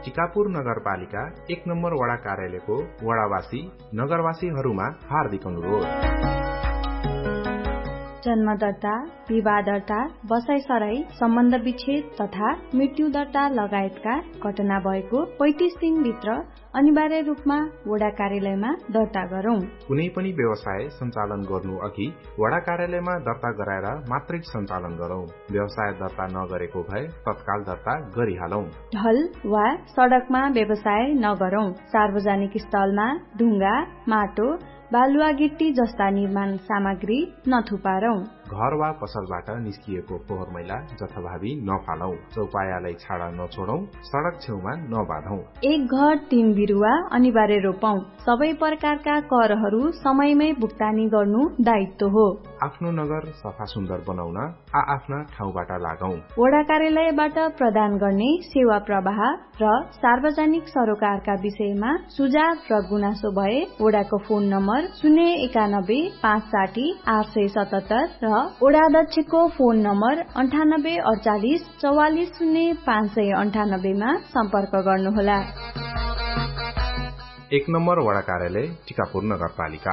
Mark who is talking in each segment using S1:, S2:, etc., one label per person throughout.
S1: टिकापुर नगरपालिका 1 नम्बर वडा कार्यालयको वडावासी नगरवासीहरूमा हार्दिक अनुरोध।
S2: जन्म दर्ता, विवाह दर्ता, बसाइसराई, सम्बन्ध विच्छेद तथा मृत्यु दर्ता लगायतका घटना भएको 35 दिनभित्र अनिवार्य रूपमा वडा कार्यालयमा दर्ता गरौं।
S1: कुनै पनि व्यवसाय सञ्चालन गर्नु अघि वडा कार्यालयमा दर्ता गराएर मात्रै सञ्चालन गरौं। व्यवसाय दर्ता नगरेको भए तत्काल दर्ता गरिहालौं।
S2: ढल वा सड़कमा व्यवसाय नगरौं। सार्वजनिक स्थलमा ढुङ्गा, माटो, बालुवा गिट्टी जस्ता निर्माण सामग्री नथुपारौं।
S1: घर वा पसलबाट निस्किएको फोहोर मैला जथाभावी नफालौं। चौपायालाई छाडा नछोडौं। सड़क छेउमा नबाधौं। एक
S2: घर 3 बिरुवा अनिवार्य रोपौं। सबै प्रकारका करहरू समयमै भुक्तानी गर्नु दायित्व हो।
S1: आफ्नो नगर सफा सुन्दर बनाउन आफ्ना ठाउँबाट लागौं।
S2: वडा कार्यालयबाट प्रदान गर्ने सेवा प्रवाह र सार्वजनिक सरोकारका विषयमा सुझाव र गुनासो भए वडाको फोन नम्बर 091 560 877 र वडा अध्यक्षको फोन नम्बर 9848 44 0598 मा सम्पर्क गर्नुहोला।
S1: 1 नम्बर वडा कार्यालय टिकापुर नगरपालिका।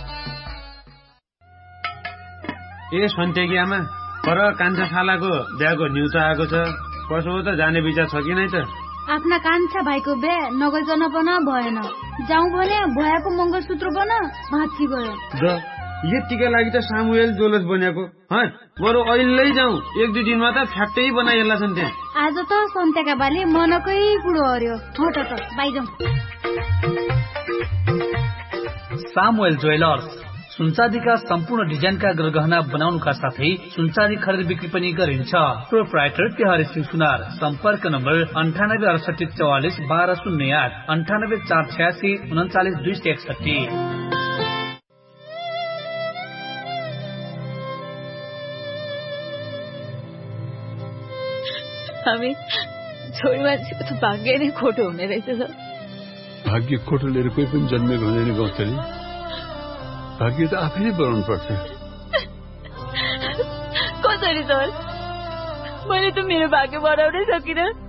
S3: ए सन्तेकी आमा, पर कान्छा शालाको बिहाको न्युज आएको छ। कसो हो त, जाने विचार छ कि नै त?
S4: आफ्ना कान्छा भाइको बिहा नगइकन पनि भएन। जाउँ भने भयाको मंगलसूत्र बन भाँची गयो।
S3: यतिका लागि त सामुएल जोलस बनेको। बरु अहिले जाउँ, 1-2 दिनमा त फ्याक्टै बनाइएला छन् त्यहाँ।
S4: आज त सन्तेका बाले मनकै कुरो हर्यो। हट त बाइजाउँ।
S5: सामुएल ज्वेलर्स सुनचाँदीका सम्पूर्ण डिजाइनका गहना बनाउनुका साथै सुनचाँदी खरिद बिक्री पनि गरिन्छ। प्रोप्राइटर तिहारी सिंह सुनार। सम्पर्क नम्बर 9868 44 1208 98 486 39 261।
S6: हामी छोरी मान्छेको त भाग्य नै खोटो हुने रहेछ सर।
S7: भाग्य खोटो लिएर कोही पनि जन्मेको हुँदैन गौतली। भाग्य त आफै नै बनाउनु पर्छ।
S6: कसरी सर? मैले त मेरो भाग्य बनाउनै सकिनँ।